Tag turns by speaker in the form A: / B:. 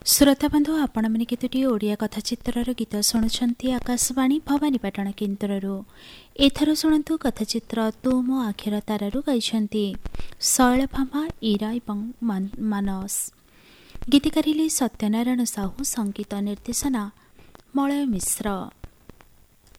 A: ଶ୍ରୋତାବନ୍ଧୁ ଆପଣମାନେ କେତୋଟି ଓଡ଼ିଆ କଥାଚିତ୍ରର ଗୀତ ଶୁଣୁଛନ୍ତି ଆକାଶବାଣୀ ଭବାନୀପାଟଣା କେନ୍ଦ୍ରରୁ। ଏଥର ଶୁଣନ୍ତୁ କଥାଚିତ୍ର ତୁ ମୋ ଆଖିର ତାରାରୁ ଗାଇଛନ୍ତି ଶୈଳଭାମା, ଇରା ଏବଂ ମାନସ। ଗୀତିକାର ହେଲେ ସତ୍ୟନାରାୟଣ ସାହୁ, ସଙ୍ଗୀତ ନିର୍ଦ୍ଦେଶନା ମଳୟ ମିଶ୍ର।